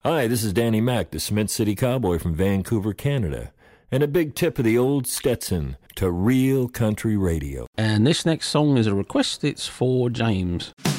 Hi, this is Danny Mac, the Cement City Cowboy from Vancouver, Canada. And a big tip of the old Stetson to real country radio. And this next song is a request. It's for James.